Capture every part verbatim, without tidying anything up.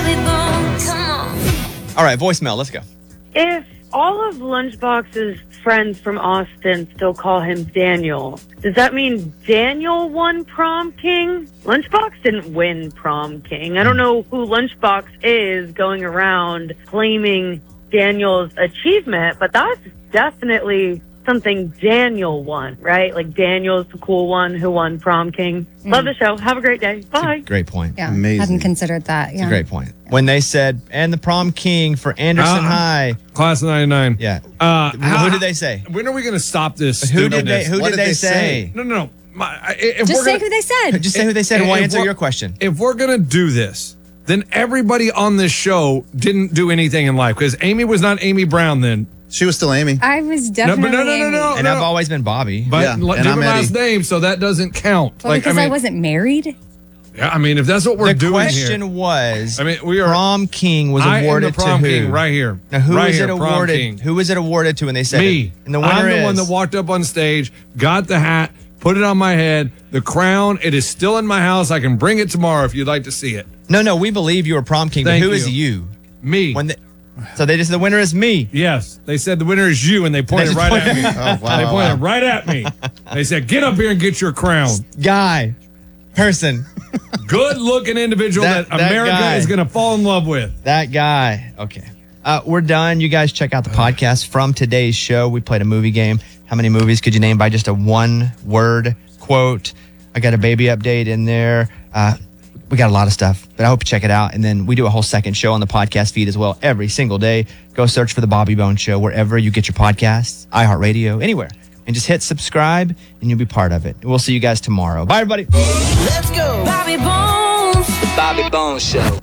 Bobby Bones. Come on. All right, voicemail. Let's go. If all of Lunchbox's friends from Austin still call him Daniel, does that mean Daniel won prom king? Lunchbox didn't win prom king. I don't know who Lunchbox is going around claiming Daniel's achievement, but that's definitely something Daniel won, right? Like Daniel's the cool one who won prom king. Mm. Love the show. Have a great day. Bye. Great point. Yeah, Amazing. hadn't considered that. Yeah. It's a great point. When they said, and the prom king for Anderson Uh, High. Class of ninety-nine. Yeah. Uh, who how- did they say? When are we going to stop this? Who did they? stupidness? Who What did they, say? No, no, no. My, if Just we're say gonna, who they said. Just say who they said, and we'll if answer we're- your question. If we're going to do this, then everybody on this show didn't do anything in life because Amy was not Amy Brown then. She was still Amy. I was No, definitely. but no, no, no, Amy. no. And I've always been Bobby. But Yeah, l- and give I'm her last Eddie. name, so that doesn't count. Well, like because I I, mean, wasn't married. yeah, I mean, if that's what we're the doing question here, was, I mean, we are. prom king was I am awarded the prom to king who? right here. Now, who right was here, it prom awarded? king. Who was it awarded to? And they said Me. it. And the winner I'm the is one that walked up on stage, got the hat, put it on my head, the crown. It is still in my house. I can bring it tomorrow if you'd like to see it. No, no, we believe you were prom king, Thank but who is you. you? Me. When the, so they just the winner is me. Yes, they said the winner is you, and they pointed They just right at pointed- me. Oh, wow, They wow, pointed wow. right at me. They said, "Get up here and get your crown." Guy, person, Good-looking individual That- that, that America guy. is going to fall in love with. that guy. Okay. Uh, we're done. You guys check out the podcast from today's show. We played a movie game. How many movies could you name by just a one-word quote? I got a baby update in there. Uh, we got a lot of stuff, but I hope you check it out. And then we do a whole second show on the podcast feed as well every single day. Go search for The Bobby Bones Show wherever you get your podcasts, iHeartRadio, anywhere. And just hit subscribe and you'll be part of it. We'll see you guys tomorrow. Bye, everybody. Let's go. Bobby Bones. The Bobby Bones Show.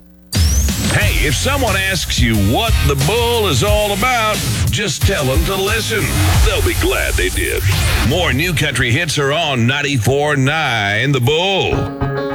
Hey, if someone asks you what the bull is all about, just tell them to listen. They'll be glad they did. More new country hits are on ninety-four point nine The Bull.